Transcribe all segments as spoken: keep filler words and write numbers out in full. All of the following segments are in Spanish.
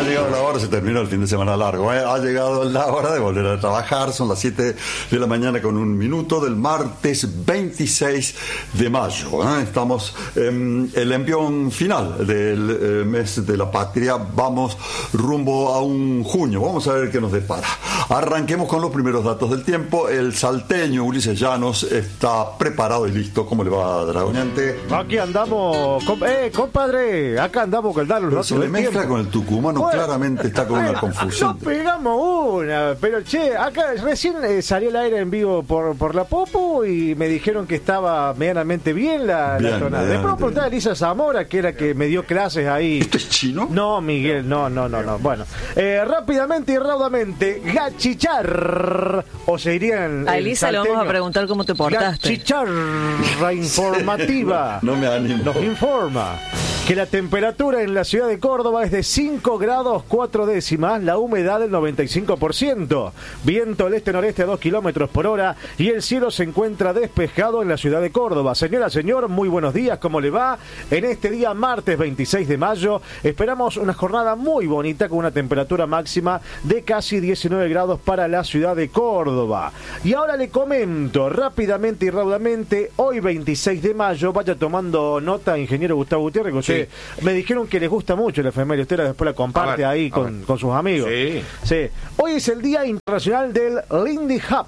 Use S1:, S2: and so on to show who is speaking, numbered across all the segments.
S1: ha llegado la hora, se terminó el fin de semana largo, ¿eh? Ha llegado la hora de volver a trabajar, son las siete de la mañana con un minuto del martes veintiséis de mayo, ¿eh? Estamos en el envión final del eh, mes de la patria, vamos rumbo a un junio, vamos a ver qué nos depara. Arranquemos con los primeros datos del tiempo. El salteño Ulises Llanos está preparado y listo. ¿Cómo le va, Dragoñante?
S2: Aquí andamos, comp- eh, compadre, acá andamos con dar los datos
S1: Se le
S2: del
S1: mezcla
S2: tiempo.
S1: con el tucumano,
S2: Bueno,
S1: claramente está con una
S2: eh,
S1: confusión.
S2: Nos pegamos una, pero che, acá recién eh, salió el aire en vivo por, por la Popo y me dijeron que estaba medianamente bien la,
S1: Bien,
S2: la tonada. Después pregunté a Elisa Zamora, que era que me dio clases ahí.
S1: ¿Esto es chino?
S2: No, Miguel, no, no, no, no. Bueno, eh, rápidamente y raudamente, gachichar, o se irían.
S3: A Elisa le vamos a preguntar cómo te portaste.
S2: Gachicharra informativa.
S1: No me animo.
S2: Nos informa que la temperatura en la ciudad de Córdoba es de cinco grados cuatro décimas, la humedad del noventa y cinco por ciento, viento del este-noreste a dos kilómetros por hora y el cielo se encuentra despejado en la ciudad de Córdoba. Señora, señor, muy buenos días, ¿cómo le va? En este día, martes veintiséis de mayo, esperamos una jornada muy bonita con una temperatura máxima de casi diecinueve grados para la ciudad de Córdoba. Y ahora le comento rápidamente y raudamente, hoy veintiséis de mayo, vaya tomando nota, ingeniero Gustavo Gutiérrez, que usted, sí. Me dijeron que les gusta mucho la efeméride, usted después la comparte ver, ahí con, con sus amigos.
S4: Sí.
S2: Sí. Hoy es el Día Internacional del Lindy Hop,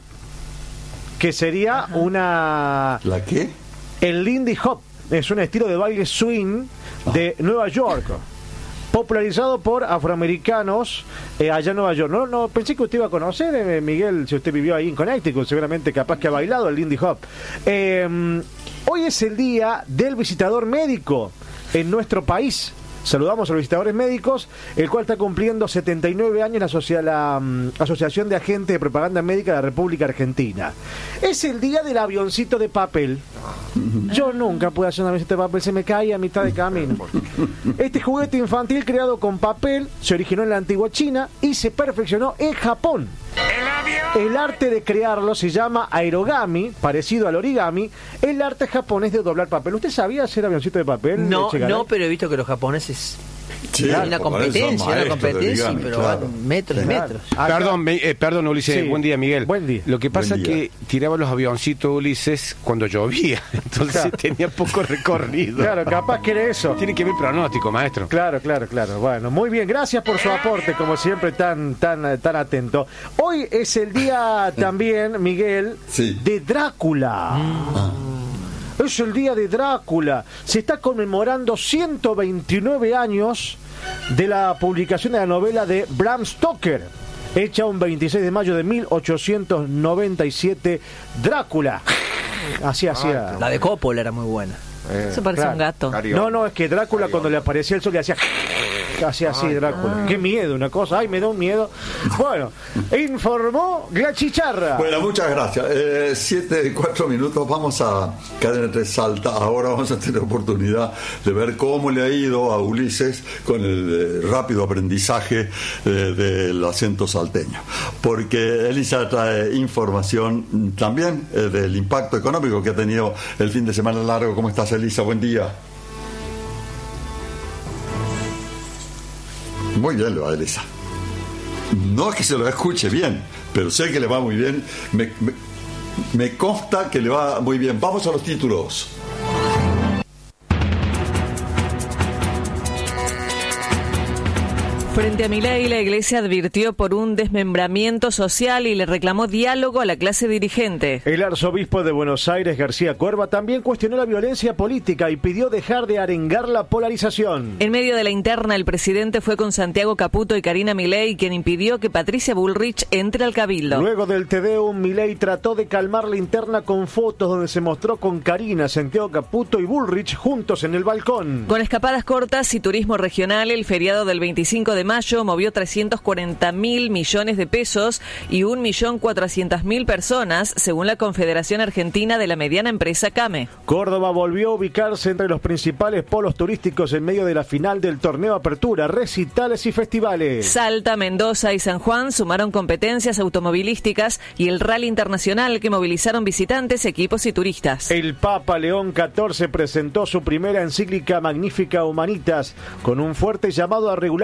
S2: que sería Ajá. una...
S1: ¿La qué?
S2: El Lindy Hop es un estilo de baile swing de Nueva York, popularizado por afroamericanos eh, allá en Nueva York. No, no, pensé que usted iba a conocer, eh, Miguel, si usted vivió ahí en Connecticut, seguramente capaz que ha bailado el Lindy Hop. Eh, hoy es el Día del Visitador Médico en nuestro país. Saludamos a los visitadores médicos, el cual está cumpliendo setenta y nueve años la, asocia, la um, Asociación de Agentes de Propaganda Médica de la República Argentina. Es el día del avioncito de papel. Yo nunca pude hacer un avioncito de papel, se me cae a mitad de camino. Este juguete infantil creado con papel se originó en la antigua China y se perfeccionó en Japón. El arte de crearlo se llama aerogami, parecido al origami, el arte japonés de doblar papel. ¿Usted sabía hacer avioncito de papel?
S3: No, no, pero he visto que los japoneses...
S1: Sí,
S3: hay una competencia, una competencia,
S1: origami,
S3: pero
S1: claro.
S3: van metros y
S1: Claro.
S3: metros.
S4: Acá, perdón, eh, perdón, Ulises, sí. Buen día, Miguel.
S2: Buen día.
S4: Lo que pasa es que tiraba los avioncitos, Ulises, cuando llovía, entonces claro. tenía poco recorrido.
S2: Claro, capaz que era eso.
S4: Tiene que ver pronóstico, maestro.
S2: Claro, claro, claro. Bueno, muy bien, gracias por su aporte, como siempre, tan, tan, tan atento. Hoy es el día también, Miguel,
S1: sí.
S2: de Drácula. Mm. Ah. Es el día de Drácula. Se está conmemorando ciento veintinueve años de la publicación de la novela de Bram Stoker, hecha un veintiséis de mayo de mil ochocientos noventa y siete, Drácula. Así hacía.
S3: La de Coppola era muy buena.
S2: Eh,
S3: Eso parece
S2: claro.
S3: un gato.
S2: Carión. No, no, es que Drácula Carión. Cuando le aparecía el sol le hacía... Hacía así Drácula. Ah. Qué miedo, una cosa. Ay, me da un miedo. Bueno, informó Gachicharra.
S1: Bueno, muchas gracias. Eh, siete, cuatro minutos. Vamos a Cadena tres Salta. Ahora vamos a tener oportunidad de ver cómo le ha ido a Ulises con el eh, rápido aprendizaje eh, del acento salteño. Porque Elisa trae información también eh, del impacto económico que ha tenido el fin de semana largo. ¿Cómo estás, Elisa? Buen día. Muy bien le va a Elisa. No es que se lo escuche bien, pero sé que le va muy bien. Me, me, me consta que le va muy bien. Vamos a los títulos.
S3: Frente a Milei, la Iglesia advirtió por un desmembramiento social y le reclamó diálogo a la clase dirigente.
S2: El arzobispo de Buenos Aires, García Cuerva, también cuestionó la violencia política y pidió dejar de arengar la polarización.
S3: En medio de la interna, el presidente fue con Santiago Caputo y Karina Milei, quien impidió que Patricia Bullrich entre al cabildo.
S2: Luego del Te Deum, Milei trató de calmar la interna con fotos donde se mostró con Karina, Santiago Caputo y Bullrich juntos en el balcón.
S3: Con escapadas cortas y turismo regional, el feriado del veinticinco de mayo movió trescientos cuarenta mil millones de pesos y un millón cuatrocientas mil personas, según la Confederación Argentina de la Mediana Empresa CAME.
S2: Córdoba volvió a ubicarse entre los principales polos turísticos en medio de la final del torneo Apertura, recitales y festivales.
S3: Salta, Mendoza y San Juan sumaron competencias automovilísticas y el rally internacional que movilizaron visitantes, equipos y turistas.
S2: El Papa León catorce presentó su primera encíclica Magnificat Humanitas con un fuerte llamado a regular la inteligencia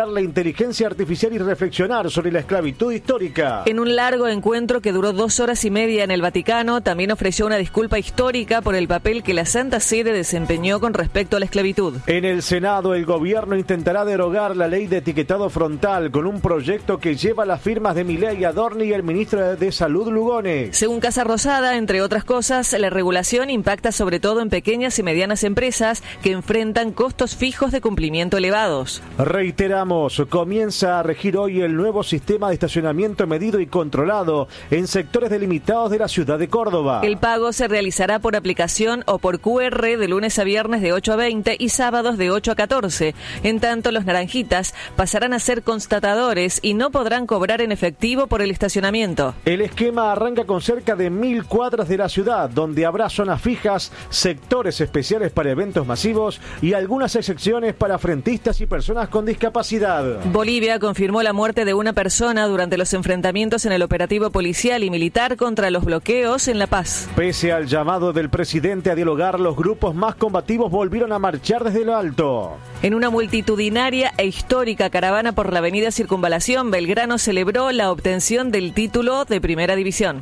S2: inteligencia artificial y reflexionar sobre la esclavitud histórica.
S3: En un largo encuentro que duró dos horas y media en el Vaticano, también ofreció una disculpa histórica por el papel que la Santa Sede desempeñó con respecto a la esclavitud.
S2: En el Senado, el gobierno intentará derogar la ley de etiquetado frontal con un proyecto que lleva las firmas de Milei, Adorni y el ministro de Salud, Lugones.
S3: Según Casa Rosada, entre otras cosas, la regulación impacta sobre todo en pequeñas y medianas empresas que enfrentan costos fijos de cumplimiento elevados.
S2: Reiteramos, comienza a regir hoy el nuevo sistema de estacionamiento medido y controlado en sectores delimitados de la ciudad de Córdoba.
S3: El pago se realizará por aplicación o por cu erre de lunes a viernes de ocho a veinte y sábados de ocho a catorce. En tanto, los naranjitas pasarán a ser constatadores y no podrán cobrar en efectivo por el estacionamiento.
S2: El esquema arranca con cerca de mil cuadras de la ciudad, donde habrá zonas fijas, sectores especiales para eventos masivos y algunas excepciones para frentistas y personas con discapacidad.
S3: Bolivia confirmó la muerte de una persona durante los enfrentamientos en el operativo policial y militar contra los bloqueos en La Paz.
S2: Pese al llamado del presidente a dialogar, los grupos más combativos volvieron a marchar desde lo alto.
S3: En una multitudinaria e histórica caravana por la avenida Circunvalación, Belgrano celebró la obtención del título de Primera División.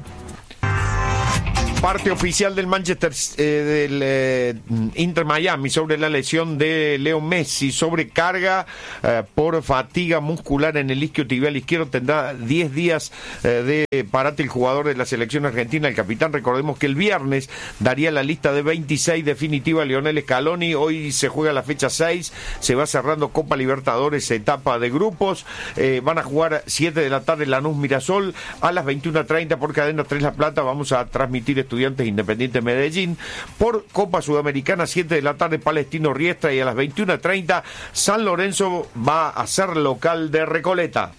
S5: Parte oficial del Manchester, eh, del eh, Inter Miami sobre la lesión de Leo Messi, sobrecarga eh, por fatiga muscular en el isquiotibial izquierdo. Tendrá diez días eh, de parate el jugador de la selección argentina, el capitán. Recordemos que el viernes daría la lista de veintiséis definitiva Lionel Scaloni. Hoy se juega la fecha seis, se va cerrando Copa Libertadores, etapa de grupos. Eh, van a jugar siete de la tarde Lanús Mirasol, a las veintiuna treinta por Cadena tres La Plata. Vamos a transmitir Estudiantes Independiente Medellín. Por Copa Sudamericana, siete de la tarde Palestino Riestra, y a las veintiuna treinta San Lorenzo va a ser local de Recoleta.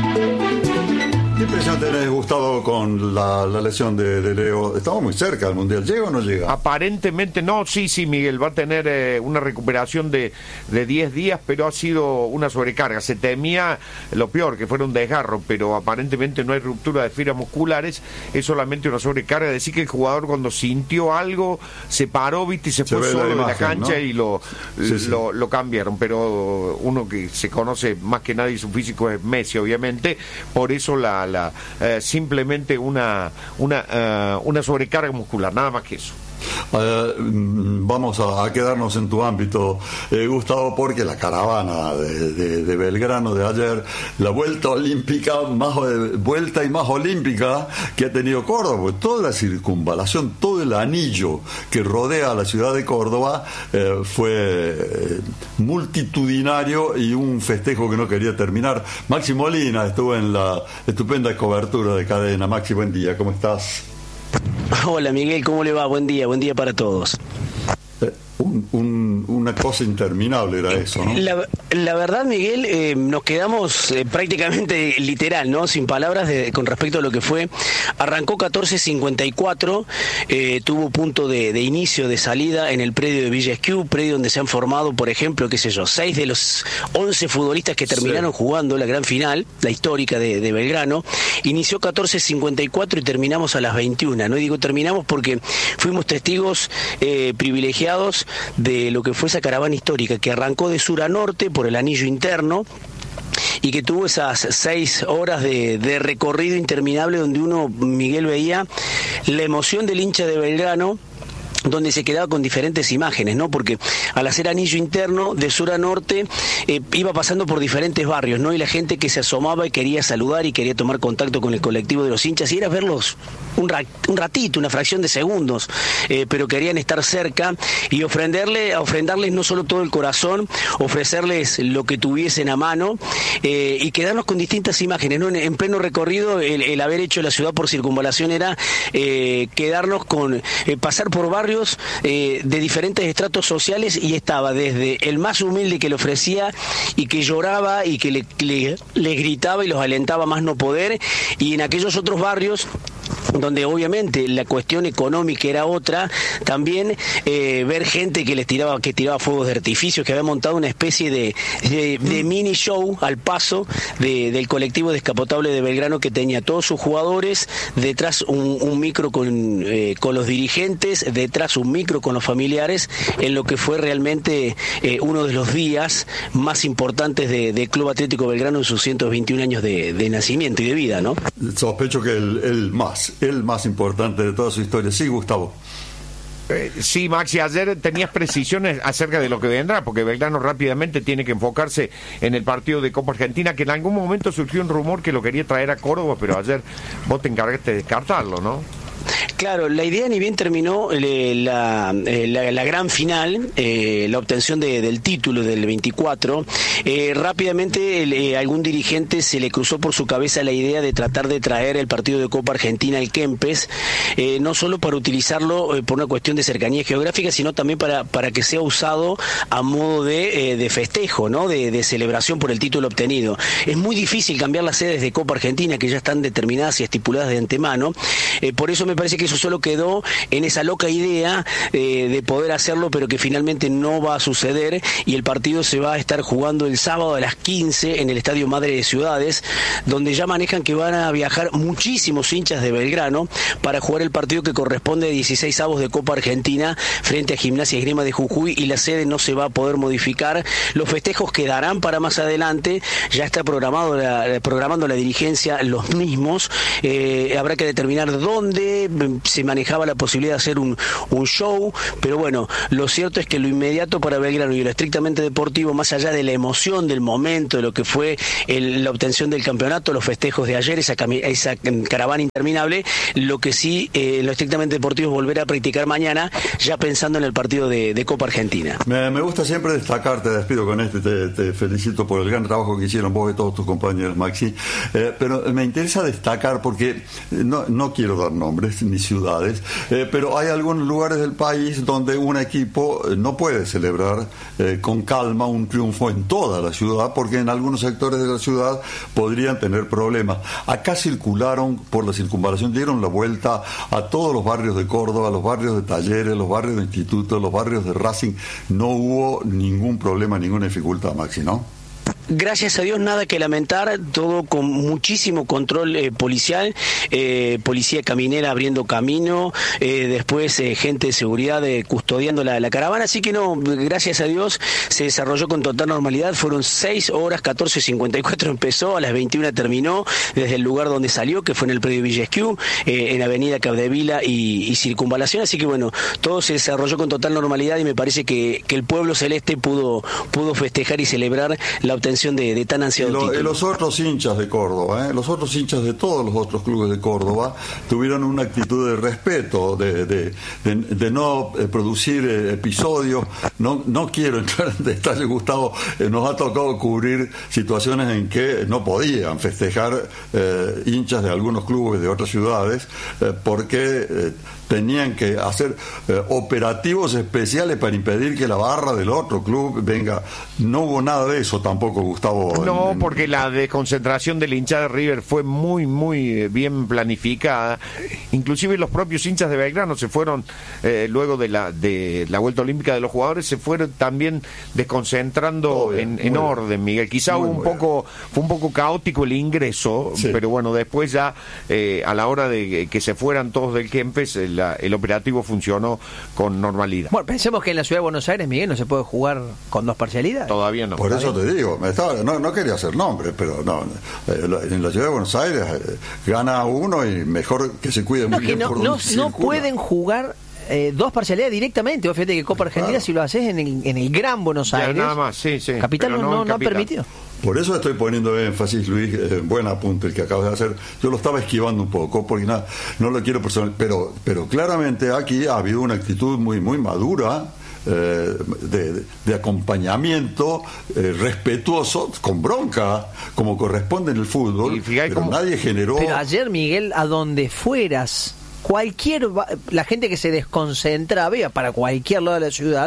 S1: ¿Qué impresión tenés, Gustavo, con la, la lesión de, de Leo? Estamos muy cerca del Mundial. ¿Llega o no llega?
S5: Aparentemente no, sí, sí, Miguel, va a tener eh, una recuperación de, de diez días, pero ha sido una sobrecarga. Se temía lo peor, que fuera un desgarro, pero aparentemente no hay ruptura de fibras musculares, es solamente una sobrecarga. Decir que el jugador, cuando sintió algo, se paró, viste, y se, se fue solo la imagen, de la cancha, ¿no? Y lo, sí, sí. Lo, lo cambiaron. Pero uno que se conoce más que nadie su físico es Messi, obviamente, por eso la La, eh, simplemente una una, uh, una sobrecarga muscular, nada más que eso.
S1: Uh, vamos a, a quedarnos en tu ámbito, eh, Gustavo, porque la caravana de, de, de Belgrano de ayer, la vuelta olímpica, más eh, vuelta y más olímpica que ha tenido Córdoba, porque toda la circunvalación, todo el anillo que rodea a la ciudad de Córdoba eh, fue eh, multitudinario y un festejo que no quería terminar. Maxi Molina estuvo en la estupenda cobertura de Cadena. Maxi, buen día, ¿cómo estás?
S6: Hola Miguel, ¿cómo le va? Buen día, buen día para todos.
S1: Eh, un, un, una cosa interminable era eso, ¿no?
S6: La, la verdad, Miguel, eh, nos quedamos eh, prácticamente literal, ¿no? Sin palabras de, con respecto a lo que fue. Arrancó catorce cincuenta y cuatro, eh, tuvo punto de, de inicio, de salida en el predio de Villa Esquiú, predio donde se han formado, por ejemplo, qué sé yo, seis de los once futbolistas que terminaron sí. jugando la gran final, la histórica de, de Belgrano. Inició catorce cincuenta y cuatro y terminamos a las veintiuna, ¿no? Y digo terminamos porque fuimos testigos eh, privilegiados de lo que fue esa caravana histórica que arrancó de sur a norte por el anillo interno y que tuvo esas seis horas de, de recorrido interminable donde uno, Miguel, veía la emoción del hincha de Belgrano, donde se quedaba con diferentes imágenes, ¿no? Porque al hacer anillo interno de sur a norte eh, iba pasando por diferentes barrios, ¿no? Y la gente que se asomaba y quería saludar y quería tomar contacto con el colectivo de los hinchas y era verlos un, ra un ratito, una fracción de segundos, eh, pero querían estar cerca y ofrenderle, ofrendarles no solo todo el corazón, ofrecerles lo que tuviesen a mano eh, y quedarnos con distintas imágenes, ¿no? En, en pleno recorrido el, el haber hecho la ciudad por circunvalación era eh, quedarnos con, eh, pasar por barrios Eh, de diferentes estratos sociales y estaba desde el más humilde que le ofrecía y que lloraba y que le, le, le gritaba y los alentaba más no poder, y en aquellos otros barrios donde obviamente la cuestión económica era otra, también eh, ver gente que les tiraba, que tiraba fuegos de artificios, que había montado una especie de, de, de mini show al paso de, del colectivo descapotable de Belgrano, que tenía todos sus jugadores, detrás un, un micro con, eh, con los dirigentes, detrás detrás un micro con los familiares en lo que fue realmente eh, uno de los días más importantes de, de Club Atlético Belgrano en sus ciento veintiún años de, de nacimiento y de vida, ¿no?
S1: Sospecho que el, el más, el más importante de toda su historia. Sí, Gustavo.
S5: Eh, sí, Maxi, ayer tenías precisiones acerca de lo que vendrá, porque Belgrano rápidamente tiene que enfocarse en el partido de Copa Argentina, que en algún momento surgió un rumor que lo quería traer a Córdoba, pero ayer vos te encargaste de descartarlo, ¿no?
S6: Claro, la idea ni bien terminó eh, la, eh, la, la gran final, eh, la obtención de, del título del veinticuatro, eh, rápidamente eh, algún dirigente se le cruzó por su cabeza la idea de tratar de traer el partido de Copa Argentina al Kempes, eh, no solo para utilizarlo eh, por una cuestión de cercanía geográfica, sino también para, para que sea usado a modo de, eh, de festejo, ¿no? De, de celebración por el título obtenido. Es muy difícil cambiar las sedes de Copa Argentina, que ya están determinadas y estipuladas de antemano, eh, por eso me parece que eso solo quedó en esa loca idea eh, de poder hacerlo, pero que finalmente no va a suceder, y el partido se va a estar jugando el sábado a las quince en el Estadio Madre de Ciudades, donde ya manejan que van a viajar muchísimos hinchas de Belgrano para jugar el partido que corresponde a dieciséis avos de Copa Argentina frente a Gimnasia y Esgrima de Jujuy, y la sede no se va a poder modificar. Los festejos quedarán para más adelante, ya está programado la, programando la dirigencia los mismos, eh, habrá que determinar dónde se manejaba la posibilidad de hacer un, un show, pero bueno, lo cierto es que lo inmediato para Belgrano y lo estrictamente deportivo, más allá de la emoción del momento, de lo que fue el, la obtención del campeonato, los festejos de ayer, esa, cami- esa caravana interminable, lo que sí, eh, lo estrictamente deportivo es volver a practicar mañana, ya pensando en el partido de, de Copa Argentina.
S1: Me, me gusta siempre destacar, te despido con este, te, te felicito por el gran trabajo que hicieron vos y todos tus compañeros, Maxi, eh, pero me interesa destacar porque no, no quiero dar nombres ni ciudades, eh, pero hay algunos lugares del país donde un equipo no puede celebrar eh, con calma un triunfo en toda la ciudad, porque en algunos sectores de la ciudad podrían tener problemas. Acá circularon por la circunvalación, dieron la vuelta a todos los barrios de Córdoba, los barrios de Talleres, los barrios de Instituto, los barrios de Racing. No hubo ningún problema, ninguna dificultad, Maxi, ¿no?
S6: Gracias a Dios, nada que lamentar, todo con muchísimo control eh, policial, eh, policía caminera abriendo camino, eh, después eh, gente de seguridad eh, custodiando la, la caravana, así que no, gracias a Dios se desarrolló con total normalidad. Fueron seis horas, catorce cincuenta y cuatro empezó, a las veintiuna terminó, desde el lugar donde salió, que fue en el predio Villesquieu, eh, en Avenida Capdevila y, y Circunvalación, así que bueno, todo se desarrolló con total normalidad y me parece que, que el pueblo celeste pudo, pudo festejar y celebrar la obtención De, de tan ansiado
S1: y, lo,
S6: título.
S1: y los otros hinchas de Córdoba, ¿eh? los otros hinchas de todos los otros clubes de Córdoba tuvieron una actitud de respeto, de, de, de, de no eh, producir eh, episodios. No, no quiero entrar en detalle, Gustavo, eh, nos ha tocado cubrir situaciones en que no podían festejar eh, hinchas de algunos clubes de otras ciudades eh, porque eh, tenían que hacer eh, operativos especiales para impedir que la barra del otro club venga. No hubo nada de eso tampoco, Gustavo.
S5: No,
S1: en, en...
S5: porque la desconcentración de la hinchada de River fue muy, muy bien planificada. Inclusive los propios hinchas de Belgrano se fueron, eh, luego de la de la vuelta olímpica de los jugadores, se fueron también desconcentrando bien, en, en orden, Miguel. Quizá muy, un poco fue un poco caótico el ingreso, sí. Pero bueno, después ya, eh, a la hora de que se fueran todos del Kempes, el, el operativo funcionó con normalidad.
S7: Bueno, pensemos que en la ciudad de Buenos Aires, Miguel, no se puede jugar con dos parcialidades.
S5: Todavía no.
S1: Por eso te digo, me estaba, no, no quería hacer nombres, pero no, en la ciudad de Buenos Aires eh, gana uno y mejor que se cuide
S7: no,
S1: muy
S7: que
S1: bien
S7: no,
S1: por
S7: no,
S1: donde
S7: no
S1: circula.
S7: pueden jugar eh, dos parcialidades directamente. Vos fíjate que Copa Argentina, claro, si lo haces en el, en el Gran Buenos Aires,
S5: ya, nada más, sí, sí,
S7: Capital no, no, no ha permitido.
S1: Por eso estoy poniendo énfasis, Luis, eh, buen apunte el que acabas de hacer. Yo lo estaba esquivando un poco porque nada, no lo quiero personal, pero, pero claramente aquí ha habido una actitud muy, muy madura. Eh, de, de acompañamiento eh, respetuoso, con bronca, como corresponde en el fútbol, pero como... nadie generó.
S7: Pero ayer, Miguel, a donde fueras, cualquier la gente que se desconcentraba para cualquier lado de la ciudad,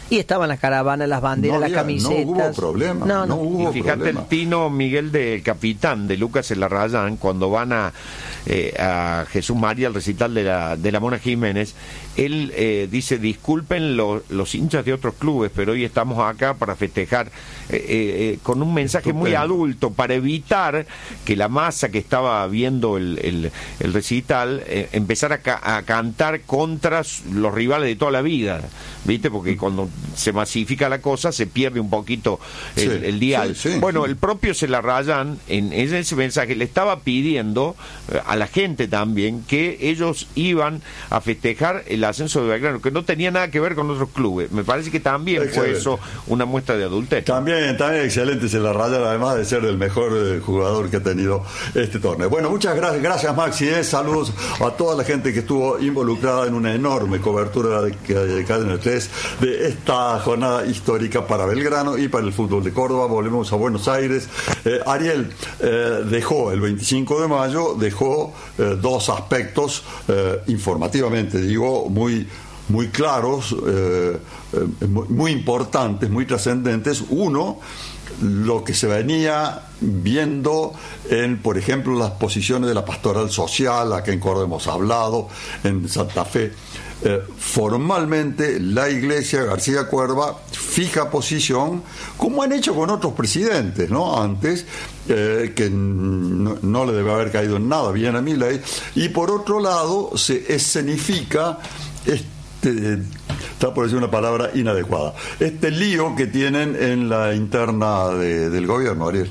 S7: Y estaban las caravanas, las banderas,
S1: No
S7: las
S1: había-
S7: camisetas.
S1: no hubo problema,
S7: No,
S1: no
S7: no.
S1: hubo
S5: Y fíjate
S1: problema.
S5: el tino, Miguel, del capitán de Lucas Elarrayán, cuando van a, eh, a Jesús María, al recital de la, de la Mona Jiménez, él eh, dice, disculpen lo- los hinchas de otros clubes, pero hoy estamos acá para festejar, eh, eh, eh, con un mensaje muy
S1: Estupendo.
S5: adulto, para evitar que la masa que estaba viendo el, el, el recital eh, empezara a, ca- a cantar contra los rivales de toda la vida, ¿viste? Porque cuando se masifica la cosa se pierde un poquito el,
S1: Sí,
S5: el dial.
S1: sí, sí,
S5: bueno,
S1: sí.
S5: el propio Celarrayán en ese mensaje le estaba pidiendo eh, a la gente también que ellos iban a festejar el ascenso de Belgrano, que no tenía nada que ver con otros clubes. Me parece que también fue
S1: Excelente.
S5: eso una muestra de adultez.
S1: También, también excelente se la raya, además de ser el mejor eh, jugador que ha tenido este torneo. Bueno, muchas gracias, gracias Maxi, eh, saludos a toda la gente que estuvo involucrada en una enorme cobertura de, de Cadena tres de esta jornada histórica para Belgrano y para el fútbol de Córdoba. Volvemos a Buenos Aires. Eh, Ariel eh, dejó el veinticinco de mayo, dejó eh, dos aspectos eh, informativamente, digo, muy muy claros, eh, eh, muy, muy importantes, muy trascendentes. Uno, lo que se venía viendo en, por ejemplo, las posiciones de la pastoral social, a que en Córdoba hemos hablado, en Santa Fe. Eh, formalmente la Iglesia García Cuerva fija posición, como han hecho con otros presidentes, ¿no? Antes, eh, que no, no le debe haber caído en nada bien a Milei, y por otro lado se escenifica este Este, está por decir una palabra inadecuada, este lío que tienen en la interna de, del gobierno, Ariel.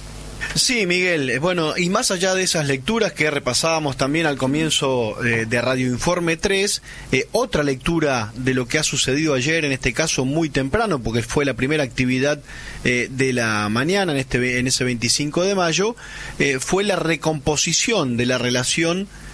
S8: Sí, Miguel. Bueno, y más allá de esas lecturas que repasábamos también al comienzo eh, de Radio Informe tres, eh, otra lectura de lo que ha sucedido ayer, en este caso muy temprano, porque fue la primera actividad eh, de la mañana en, este, en ese veinticinco de mayo, eh, fue la recomposición de la relación